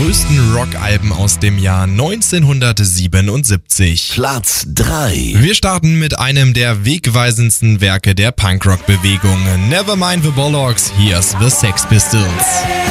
größten Rockalben aus dem Jahr 1977. Platz 3. Wir starten mit einem der wegweisendsten Werke der Punkrock-Bewegung. Nevermind the Bollocks, here's the Sex Pistols.